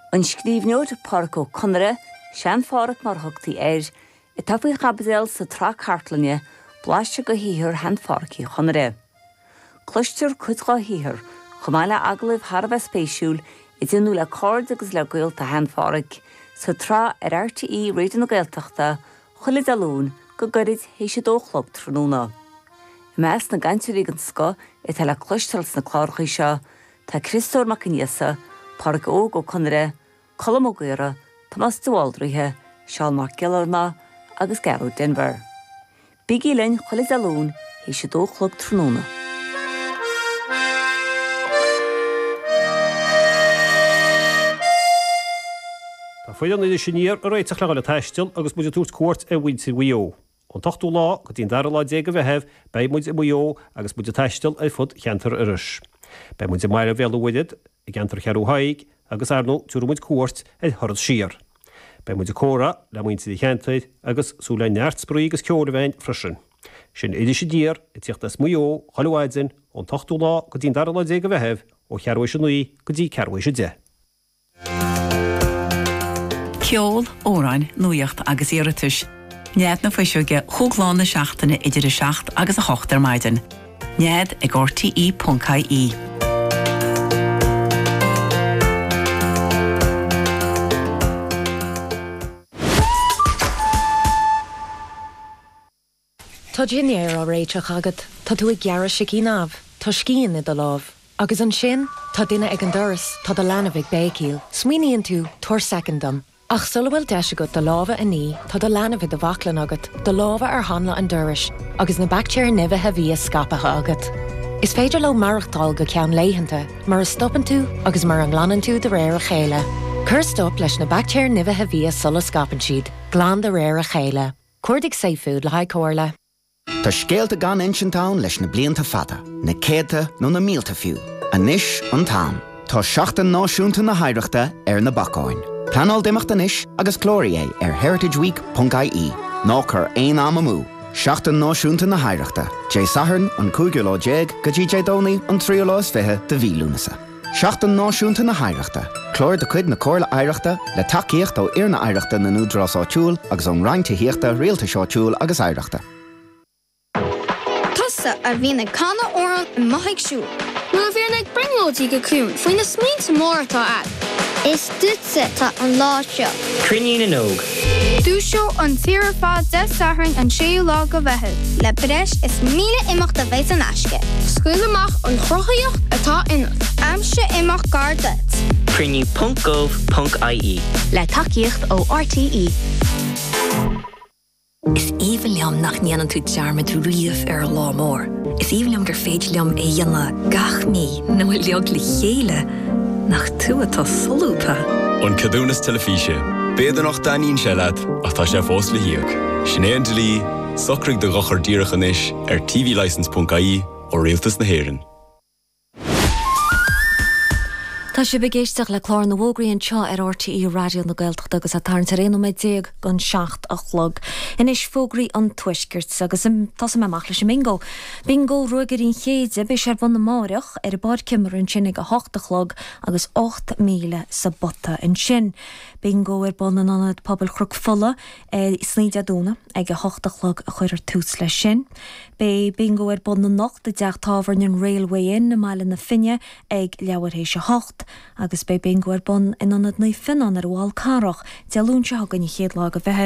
An scríbneoid Parco Conra, sean fárach mar thugtaí I tapaí chabadéil sa trá cartlanne, blaiste go híthir hen fárachaí Conra. Cluistear cuidgá híthir, chumáile aglaibh Harbh spéisiúil I dionú le cord agus le gaolta hen fárach, sa trá RTE réidir na Gaeltachta, chuile dalún go gcuid héise dóchlog tróna. Meas na gaiintúí an sco tá le cluistals na chlárchaí seo, tá Christór Macaniasa, Parc Óg ó Conra, Colm ó Gaora, Thomas de Waldríthe, Seán Mark Gillarna agus Garú Denver. Bigí linn chuile dalún héise dóchlog tróna. Foian idir siníar a réiteach le teistil agus muidir túirt cuairt bhainte mhuió. An tachtú lá go dtíon dar lá déag a bheitheh, bei muid mhuió agus muidir teistil fud cheantar iris. Bei muidir mair a bhéalúidead I geantar chearú haig agus arnó túrmuid cuairt thorad siar. Bei muidir córa le muinte cheantaid agus súla neart sprí agus ceoir bhain frisin. Sin idir siníar tíochttas mhuió chaluáidzin an tachtú lá go dtíon dar lá déag a bheitheh ó chearhhaid sin nuí go dtí cearhhaid sin de. Ceol, óráin, nuíocht agus iiritis. Nead na faisiúge thugláin na seachtainna idir a 7 agus a 8 maidin. Nead ag rte.caí. Tá dinnéir á réiteach agad, tá tú ag gearra sig í náb, tá scían I do láb. Agus an sin, tá duine ag an doras, tá do leanamh bécíl, smuoíonn tú tuair secondam. Ach sulhfuil deise go do lábha a ní, tá do leanamh do bhaclan agat, do lábha ar hanla an doris, agus na bactéir nimhethe bhí scapatha agat. Is féidir le marachtáil go ceann léitheanta, mar is stoppan tú agus mar an ghlanan tú de réir a chéile. Cur stop leis na bactéir nimhethe bhí sulla scapan siad, glán de réir a chéile. Cuirdig seafood le haid cóirla. Tá scéalta gan Inchintán leis na blianta fada, na céta nó na mílta fiú. Anis an tám. Tá 7 náisiúnta na haireachta ar na bacáin. Planál dimachta níis agus clóri ar heritageweek.ie. Náchar ein am amú. 7 náisiúnta na haireachta. Jé Saharn an 2 go Jé Dónaí an 3 de bhílúnasa. 7 náisiúnta na haireachta. Clóir de cuid na cóirla aireachta le takeíocht ó iarna aireachta na núdrásáitiúil agus an reintíochta réaltasáitiúil agus aireachta. Tusa a bhína cána óran in maithaigh siúil. Nuair a bhíonn ag bringlóidí go clún faoin na smínta mór atá ad. Is dúitse tá an lá seo. Crinnín an óg. Dúisio an tíar fád de Saharn an 6 lá go bheithil. Le breis is míle imeacht a bheith an aisce. Scuil amach an chrochaíocht atá inach. Aimse imeacht gar duit. Crinní.gov.ie. Le takeíocht ó RTE. Is even liam nach níanaan tú dearma tú riamh ar lá mór. Is even liam gur féid liam dhéanana gach mí nó leog le chéile nach tú atá solúpa. An cadúnas telefíse, béidir nach daíonn sé leat ach tá sé fós le hiag. Sinéad de lí, socraigh de gachar díreach anois ar tvlicense.ie ó Rialtas na Héireann. Tá sé begéisteach le chlár na bhógraíonn seo ar RTE radio na Gaeltachta agus a tarn tar éanú méid déag gan 7 a chlog. Inis fógraí an tuisgirt agus tá sem amach leis bingo. Bingo ruigeín chéide be sé bun na máireach ar bád cimmarún sin ag a 8 a chlog agus 8 míle sa botta in sin. Bingo ar bun an anad pobl chrug fulla slíide dúna ag a 8 a chlog a chuir tús leis sin. Bei bingo ar bun na nacht de deach tábharn an railway in na meile na finne ag leabhar hééis 8 agus bei bingo ar bun in anad na finan ar bháil carach dealúnse hagan i chéad lá go bheith